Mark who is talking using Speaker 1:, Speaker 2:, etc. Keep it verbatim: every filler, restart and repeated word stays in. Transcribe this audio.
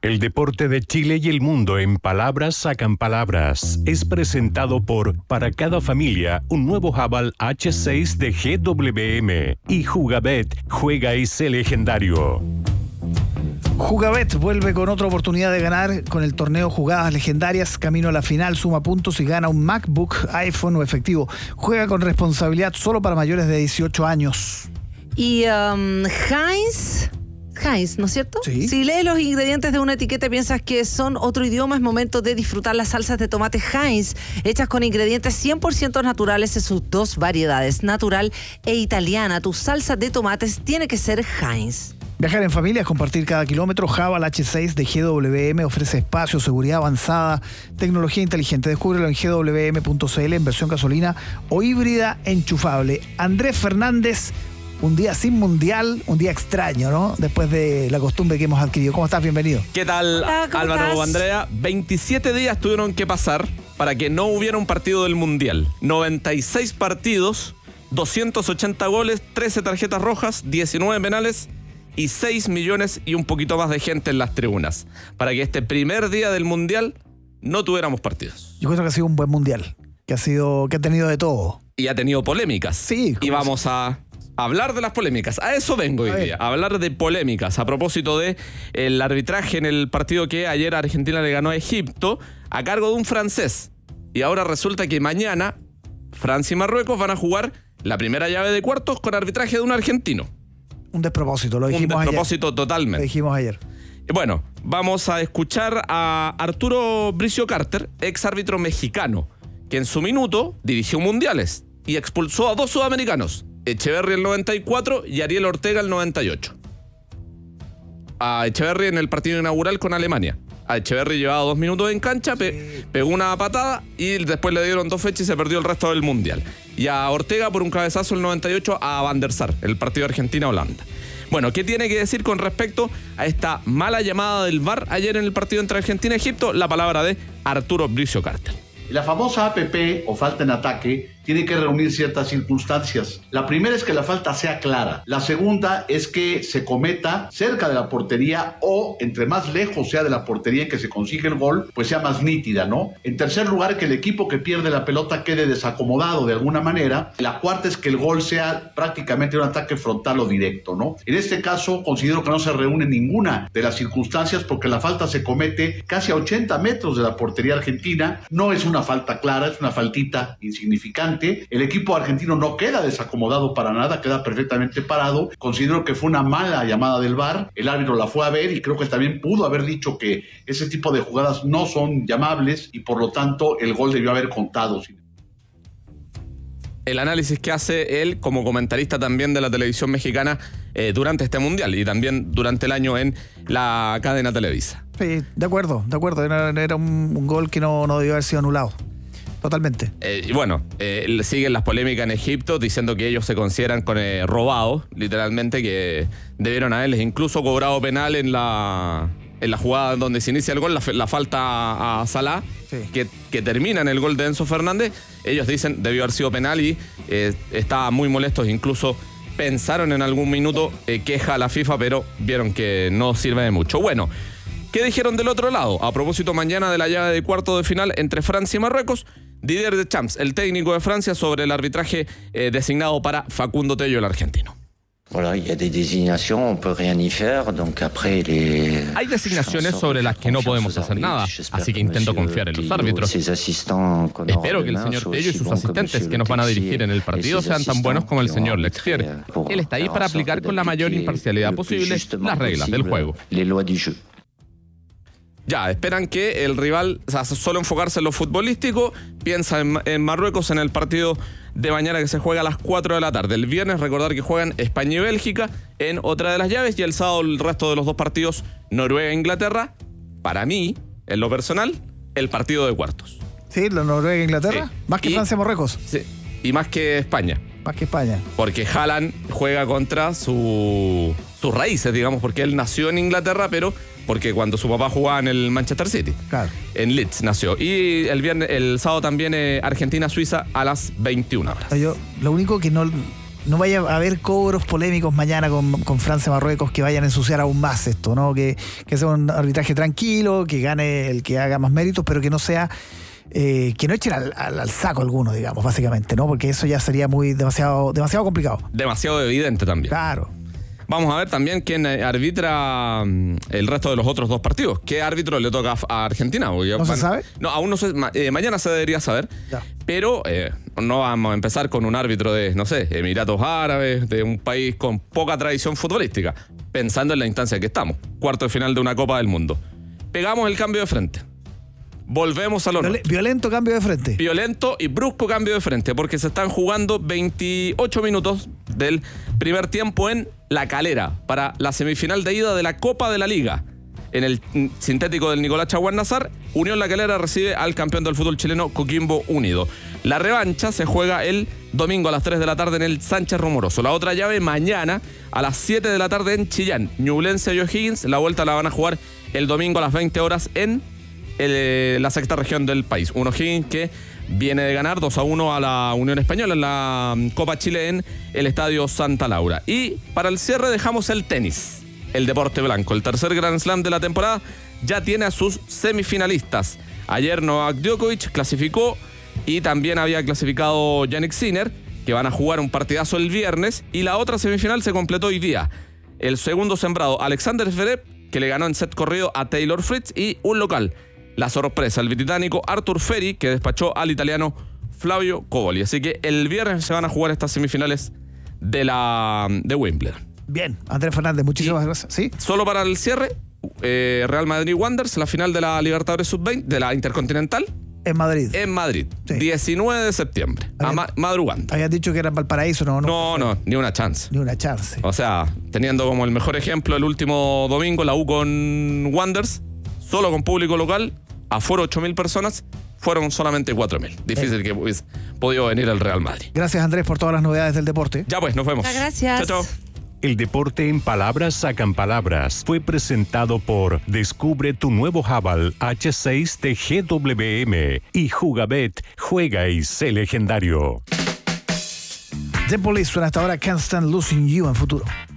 Speaker 1: El deporte de Chile y el mundo en palabras sacan palabras. Es presentado por Para cada familia, un nuevo Haval H seis de G W M. Y Jugabet, juega y sé legendario.
Speaker 2: Jugabet vuelve con otra oportunidad de ganar con el torneo Jugadas Legendarias. Camino a la final, suma puntos y gana un MacBook, iPhone o efectivo. Juega con responsabilidad solo para mayores de dieciocho años.
Speaker 3: Y um, Heinz... Heinz, ¿no es cierto?
Speaker 2: Sí.
Speaker 3: Si lees los ingredientes de una etiqueta y piensas que son otro idioma, es momento de disfrutar las salsas de tomate Heinz, hechas con ingredientes cien por ciento naturales en sus dos variedades, natural e italiana. Tu salsa de tomates tiene que ser Heinz.
Speaker 2: Viajar en familia es compartir cada kilómetro. Haval H seis de G W M ofrece espacio, seguridad avanzada, tecnología inteligente. Descúbrelo en G W M punto C L en versión gasolina o híbrida enchufable. Andrés Fernández, un día sin mundial, un día extraño, ¿no? Después de la costumbre que hemos adquirido. ¿Cómo estás? Bienvenido.
Speaker 4: ¿Qué tal,
Speaker 3: Hola, ¿cómo
Speaker 4: Álvaro
Speaker 3: estás?
Speaker 4: o Andrea? veintisiete días tuvieron que pasar para que no hubiera un partido del mundial. noventa y seis partidos, doscientos ochenta goles, trece tarjetas rojas, diecinueve penales y seis millones y un poquito más de gente en las tribunas. Para que este primer día del mundial no tuviéramos partidos.
Speaker 2: Yo creo que ha sido un buen mundial, que ha sido, que ha tenido de todo.
Speaker 4: Y ha tenido polémicas.
Speaker 2: Sí,
Speaker 4: Y vamos a hablar de las polémicas. A eso vengo hoy día, a hablar de polémicas a propósito de el arbitraje en el partido que ayer Argentina le ganó a Egipto a cargo de un francés. Y ahora resulta que mañana Francia y Marruecos van a jugar la primera llave de cuartos con arbitraje de un argentino.
Speaker 2: Un despropósito, lo
Speaker 4: Un
Speaker 2: dijimos ayer.
Speaker 4: despropósito
Speaker 2: Lo
Speaker 4: totalmente.
Speaker 2: dijimos ayer.
Speaker 4: Y bueno, vamos a escuchar a Arturo Bricio Carter, ex árbitro mexicano, que en su minuto dirigió mundiales y expulsó a dos sudamericanos, Echeverri el noventa y cuatro y Ariel Ortega el noventa y ocho. A Echeverri en el partido inaugural con Alemania. A Echeverri llevaba dos minutos en cancha, pe- pegó una patada y después le dieron dos fechas y se perdió el resto del mundial. Y a Ortega por un cabezazo el noventa y ocho a Van der Sar, el partido Argentina-Holanda. Bueno, ¿qué tiene que decir con respecto a esta mala llamada del V A R ayer en el partido entre Argentina y Egipto? La palabra de Arturo Bricio Carter.
Speaker 5: La famosa A P P o falta en ataque tiene que reunir ciertas circunstancias. La primera es que la falta sea clara. La segunda es que se cometa cerca de la portería o entre más lejos sea de la portería en que se consigue el gol, pues sea más nítida, ¿no? En tercer lugar, que el equipo que pierde la pelota quede desacomodado de alguna manera. La cuarta es que el gol sea prácticamente un ataque frontal o directo, ¿no? En este caso, considero que no se reúne ninguna de las circunstancias porque la falta se comete casi a ochenta metros de la portería argentina. No es una falta clara, es una faltita insignificante. El equipo argentino no queda desacomodado para nada, queda perfectamente parado. Considero que fue una mala llamada del V A R, el árbitro la fue a ver y creo que también pudo haber dicho que ese tipo de jugadas no son llamables y por lo tanto el gol debió haber contado.
Speaker 4: El análisis que hace él como comentarista también de la televisión mexicana eh, durante este mundial y también durante el año en la cadena Televisa.
Speaker 2: Sí, de acuerdo, de acuerdo. Era, era un, un gol que no, no debió haber sido anulado. Totalmente.
Speaker 4: Eh, y bueno, eh, siguen las polémicas en Egipto diciendo que ellos se consideran con, eh, robados, literalmente, que debieron haberles incluso cobrado penal en la, en la jugada donde se inicia el gol, la, la falta a, a Salah,
Speaker 2: Sí.
Speaker 4: que, que termina en el gol de Enzo Fernández. Ellos dicen debió haber sido penal y eh, estaban muy molestos, incluso pensaron en algún minuto eh, queja a la FIFA, pero vieron que no sirve de mucho. Bueno, ¿qué dijeron del otro lado? A propósito mañana de la llave de cuarto de final entre Francia y Marruecos, Didier Deschamps, el técnico de Francia, sobre el arbitraje eh, designado para Facundo Tello, el argentino.
Speaker 6: Voilà, il y a des désignations, on peut rien y faire, donc après les...
Speaker 4: Hay designaciones sobre las que no podemos hacer nada, así que intento confiar en los árbitros. Espero que el señor Tello y sus asistentes que nos van a dirigir en el partido sean tan buenos como el señor Lexier. Él está ahí para aplicar con la mayor imparcialidad posible las reglas del juego. Ya, esperan que el rival, o sea, solo enfocarse en lo futbolístico, piensa en, en Marruecos en el partido de mañana que se juega a las cuatro de la tarde. El viernes, recordar que juegan España y Bélgica en otra de las llaves y el sábado el resto de los dos partidos, Noruega e Inglaterra. Para mí, en lo personal, el partido de cuartos.
Speaker 2: Sí, la Noruega e Inglaterra.
Speaker 4: Sí.
Speaker 2: Más que
Speaker 4: Y-
Speaker 2: Francia y Marruecos.
Speaker 4: Sí, y más que España.
Speaker 2: Más que España.
Speaker 4: Porque Haaland juega contra su, sus raíces, digamos, porque él nació en Inglaterra, pero porque cuando su papá jugaba en el Manchester City.
Speaker 2: Claro.
Speaker 4: En Leeds nació. Y el viernes, el sábado también eh, Argentina-Suiza a las veintiuna horas.
Speaker 2: Yo, lo único que no, no vaya a haber cobros polémicos mañana con, con Francia Marruecos que vayan a ensuciar aún más esto, ¿no? Que, que sea un arbitraje tranquilo, que gane el que haga más méritos, pero que no sea eh, que no echen al, al, al saco alguno, digamos, básicamente, ¿no? Porque eso ya sería muy demasiado, demasiado complicado.
Speaker 4: Demasiado evidente también.
Speaker 2: Claro.
Speaker 4: Vamos a ver también quién arbitra el resto de los otros dos partidos. ¿Qué árbitro le toca a Argentina?
Speaker 2: ¿No
Speaker 4: van,
Speaker 2: se sabe?
Speaker 4: No, aún no se... Eh, mañana se debería saber.
Speaker 2: Ya.
Speaker 4: Pero eh, no vamos a empezar con un árbitro de, no sé, Emiratos Árabes, de un país con poca tradición futbolística, pensando en la instancia que estamos. Cuarto de final de una Copa del Mundo. Pegamos el cambio de frente. Volvemos al honor.
Speaker 2: Violento cambio de frente.
Speaker 4: Violento y brusco cambio de frente, porque se están jugando veintiocho minutos del primer tiempo en La Calera para la semifinal de ida de la Copa de la Liga. En el sintético del Nicolás Chaguán Nazar, Unión La Calera recibe al campeón del fútbol chileno Coquimbo Unido. La revancha se juega el domingo a las tres de la tarde en el Sánchez Rumoroso. La otra llave mañana a las siete de la tarde en Chillán. Ñublense y O'Higgins, la vuelta la van a jugar el domingo a las veinte horas en el, la sexta región del país. Un O'Higgins que viene de ganar dos a uno a la Unión Española en la Copa Chile en el Estadio Santa Laura. Y para el cierre dejamos el tenis. El deporte blanco, el tercer Grand Slam de la temporada, ya tiene a sus semifinalistas. Ayer Novak Djokovic clasificó y también había clasificado Jannik Sinner, que van a jugar un partidazo el viernes, y la otra semifinal se completó hoy día. El segundo sembrado, Alexander Zverev, que le ganó en set corrido a Taylor Fritz, y un local, la sorpresa, el británico Arthur Ferry, que despachó al italiano Flavio Cobolli. Así que el viernes se van a jugar estas semifinales de, la, de Wimbledon.
Speaker 2: Bien, Andrés Fernández, muchísimas
Speaker 4: y
Speaker 2: gracias. ¿Sí?
Speaker 4: Solo para el cierre, eh, Real Madrid Wanderers, la final de la Libertadores sub veinte, de la Intercontinental.
Speaker 2: En Madrid.
Speaker 4: En Madrid,
Speaker 2: Sí.
Speaker 4: diecinueve de septiembre, a ma- madrugando.
Speaker 2: Habían dicho que era en Valparaíso, no, no.
Speaker 4: No, no, ni una chance.
Speaker 2: Ni una chance.
Speaker 4: O sea, teniendo como el mejor ejemplo el último domingo, la U con Wanderers, solo con público local, aforo ocho mil personas, fueron solamente cuatro mil. Difícil que hubiese podido venir el Real Madrid.
Speaker 2: Gracias, Andrés, por todas las novedades del deporte.
Speaker 4: Ya pues, nos vemos.
Speaker 3: Muchas gracias.
Speaker 4: Chao, chao.
Speaker 1: El deporte en palabras sacan palabras fue presentado por Descubre tu nuevo Haval H seis de G W M y Jugabet, juega y sé legendario.
Speaker 2: The Police suena hasta ahora Can't Stand Losing You en Futuro.